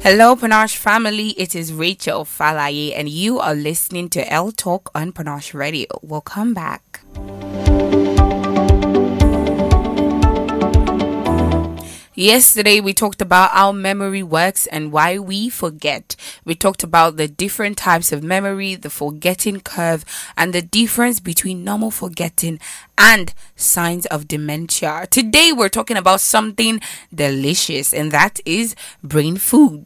Hello, Panache family. It is Rachel Falaye, and you are listening to L Talk on Panache Radio. Welcome back. Yesterday, we talked about how memory works and why we forget. We talked about the different types of memory, the forgetting curve, and the difference between normal forgetting and signs of dementia. Today, we're talking about something delicious, and that is brain food.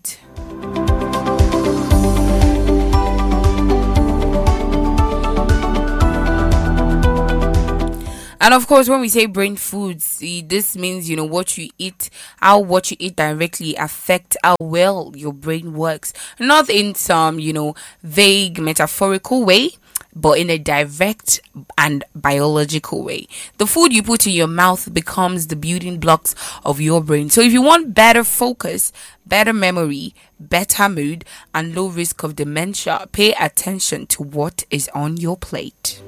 And of course, when we say brain foods, this means, what you eat, how what you eat directly affect how well your brain works. Not in some, vague metaphorical way, but in a direct and biological way. The food you put in your mouth becomes the building blocks of your brain. So if you want better focus, better memory, better mood, and low risk of dementia, pay attention to what is on your plate.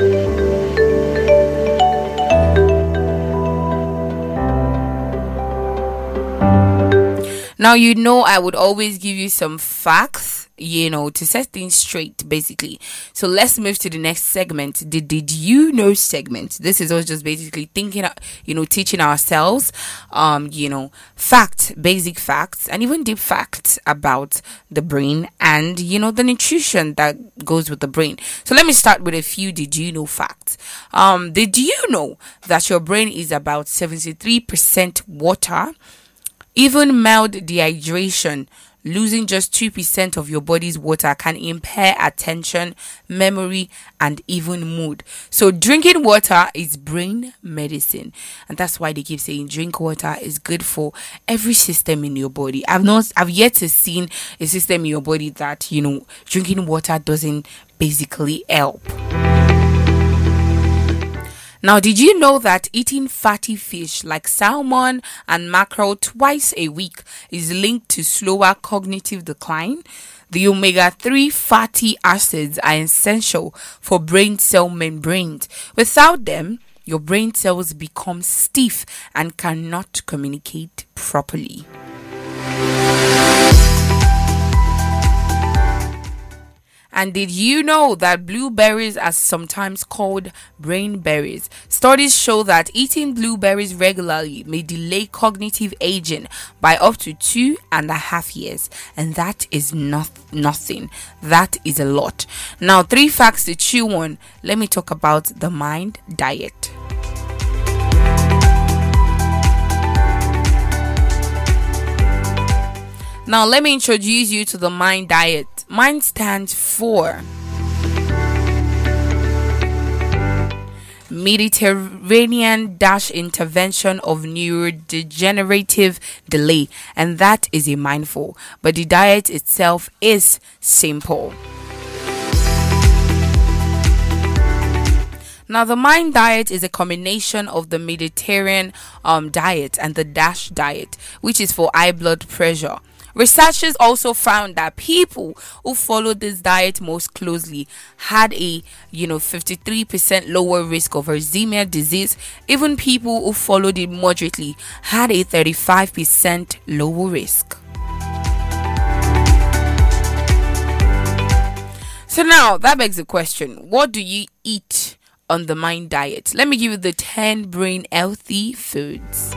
Now, I would always give you some facts, to set things straight, basically. So let's move to the next segment, the Did You Know segment. This is us just basically thinking, teaching ourselves, facts, basic facts, and even deep facts about the brain and, the nutrition that goes with the brain. So let me start with a few Did You Know facts. Did you know that your brain is about 73% water? Even mild dehydration, losing just 2% of your body's water, can impair attention, memory, and even mood. So drinking water is brain medicine. And that's why they keep saying drink water is good for every system in your body. I've yet to see a system in your body that, drinking water doesn't basically help. Now, did you know that eating fatty fish like salmon and mackerel twice a week is linked to slower cognitive decline? The omega-3 fatty acids are essential for brain cell membranes. Without them, your brain cells become stiff and cannot communicate properly. And did you know that blueberries are sometimes called brain berries? Studies show that eating blueberries regularly may delay cognitive aging by up to 2.5 years. And that is nothing. That is a lot. Now, 3 facts to chew on. Let me talk about the Mind diet. Now, let me introduce you to the Mind diet. Mind stands for Mediterranean Intervention of Neurodegenerative Delay, and that is a mindful, but the diet itself is simple. Now, the Mind diet is a combination of the Mediterranean diet and the DASH diet, which is for high blood pressure. Researchers also found that people who followed this diet most closely had a 53% lower risk of Alzheimer's disease. Even people who followed it moderately had a 35% lower risk. So now that begs the question, what do you eat on the Mind diet? Let me give you the 10 brain healthy foods.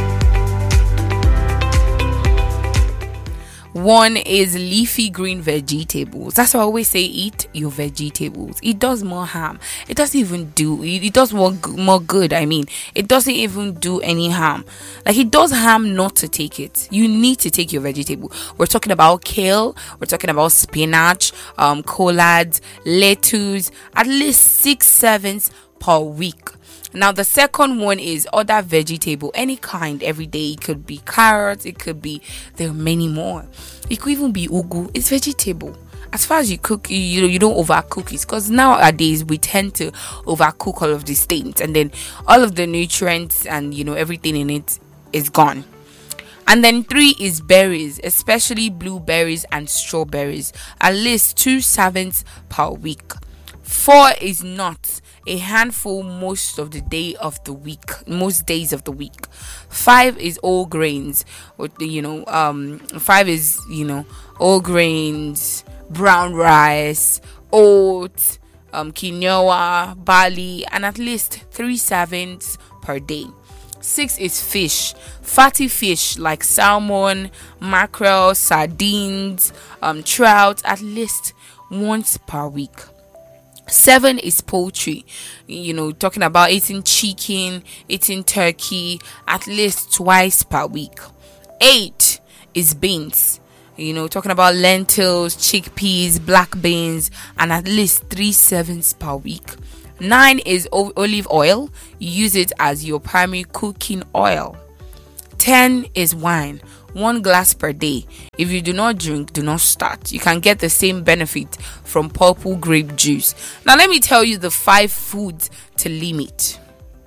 1 is leafy green vegetables. That's why I always say eat your vegetables. It does more harm. It doesn't even do. It does more good. It doesn't even do any harm. Like, it does harm not to take it. You need to take your vegetable. We're talking about kale. We're talking about spinach, collards, lettuce. At least 6-7 per week. Now, the second one is other vegetable, any kind, every day. It could be carrots, there are many more. It could even be ugu. It's vegetable. As far as you cook, you don't overcook it, because nowadays we tend to overcook all of these things, and then all of the nutrients and everything in it is gone. And then 3 is berries, especially blueberries and strawberries, at least 2 servings per week. 4 is nuts. a handful most days of the week. 5 is all grains, or 5 is all grains, brown rice, oats, quinoa, barley, and at least 3 servings per day. 6 is fish, fatty fish like salmon, mackerel, sardines, trout, at least once per week. 7 is poultry, talking about eating chicken, eating turkey, at least twice per week. 8 is beans, talking about lentils, chickpeas, black beans, and at least 3 servings per week. 9 is olive oil. You use it as your primary cooking oil. 10 is wine, 1 glass per day. If you do not drink, do not start. You can get the same benefit from purple grape juice. Now let me tell you the 5 foods to limit.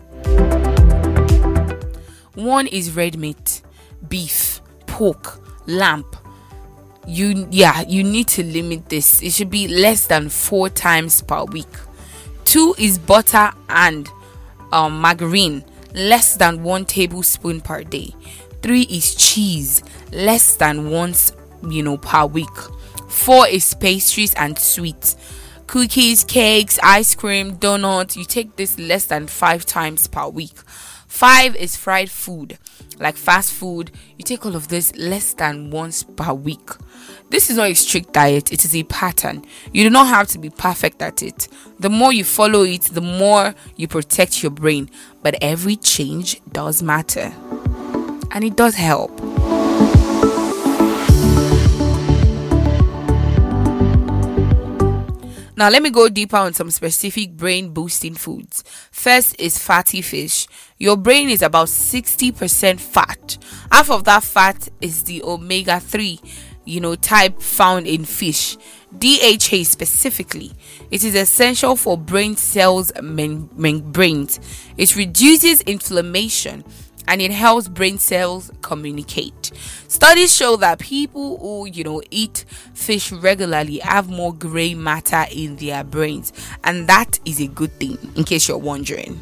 1 is red meat, beef, pork, lamb. You need to limit this. It should be less than 4 times per week. 2 is butter and margarine, less than 1 tablespoon per day. 3 is cheese, less than once per week. 4 is pastries and sweets, cookies, cakes, ice cream, donuts. You take this less than 5 times per week. 5 is fried food, like fast food. You take all of this less than once per week. This is not a strict diet, it is a pattern. You do not have to be perfect at it. The more you follow it, the more you protect your brain. But every change does matter. And it does help. Now let me go deeper on some specific brain boosting foods. First is fatty fish. Your brain is about 60% fat. Half of that fat is the omega-3 type found in fish. DHA specifically. It is essential for brain cells membranes. It reduces inflammation and it helps brain cells communicate. Studies show that people who eat fish regularly have more gray matter in their brains, and that is a good thing, in case you're wondering.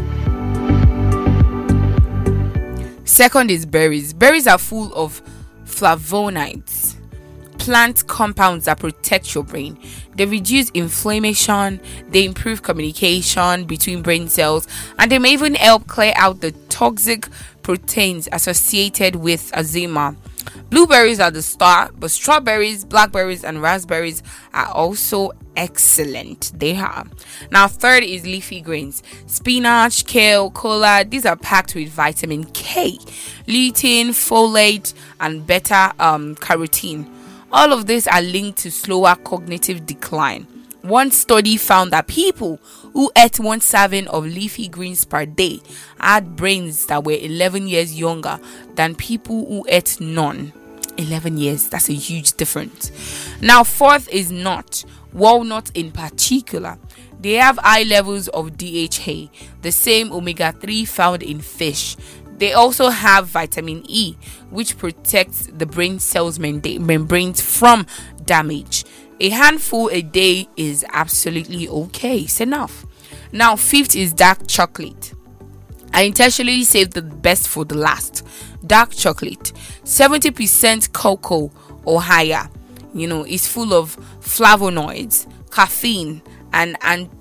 Second is berries. Berries are full of flavonoids, plant compounds that protect your brain. They reduce inflammation, they improve communication between brain cells, and they may even help clear out the toxic proteins associated with Alzheimer's. Blueberries are the star, but strawberries, blackberries, and raspberries are also excellent. They are. Now, third is leafy greens. Spinach, kale, collard. These are packed with vitamin K, lutein, folate, and beta carotene. All of these are linked to slower cognitive decline. One study found that people who ate 1 serving of leafy greens per day had brains that were 11 years younger than people who ate none. 11 years, that's a huge difference. Now, fourth is nut. Walnuts in particular. They have high levels of DHA, the same omega-3 found in fish. They also have vitamin E, which protects the brain cells membranes from damage. A handful a day is absolutely okay. It's enough. Now, fifth is dark chocolate. I intentionally saved the best for the last. Dark chocolate, 70% cocoa or higher. It's full of flavonoids, caffeine, and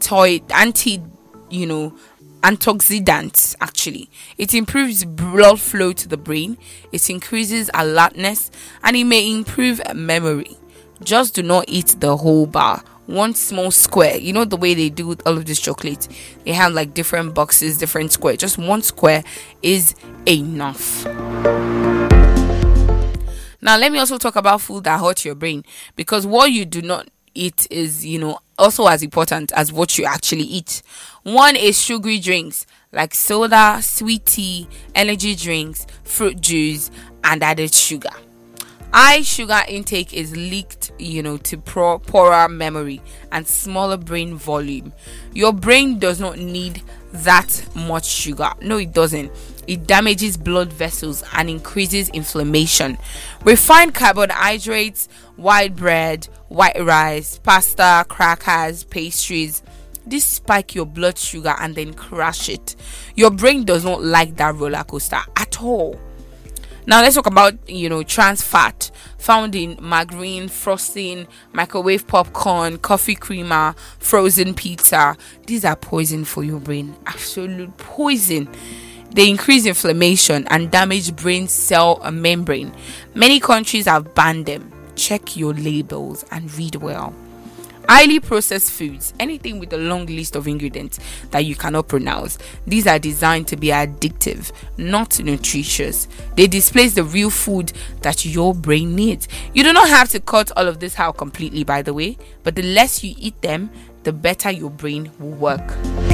antioxidants. Actually, it improves blood flow to the brain, it increases alertness, and it may improve memory. Just do not eat the whole bar. One small square. The way they do with all of this chocolate, they have like different boxes, different square. Just one square is enough. Now let me also talk about food that hurt your brain, because what you do not eat is also as important as what you actually eat. One is sugary drinks like soda, sweet tea, energy drinks, fruit juice, and added sugar. High sugar intake is linked, to poorer memory and smaller brain volume. Your brain does not need that much sugar. No, it doesn't. It damages blood vessels and increases inflammation. Refined carbohydrates, white bread, white rice, pasta, crackers, pastries, This spike your blood sugar and then crash it. Your brain does not like that roller coaster at all. Now let's talk about, trans fat found in margarine, frosting, microwave popcorn, coffee creamer, frozen pizza. These are poison for your brain. Absolute poison. They increase inflammation and damage brain cell membrane. Many countries have banned them. Check your labels and read well. Highly processed foods, anything with a long list of ingredients that you cannot pronounce. These are designed to be addictive, not nutritious. They displace the real food that your brain needs. You do not have to cut all of this out completely, by the way, but the less you eat them, the better your brain will work.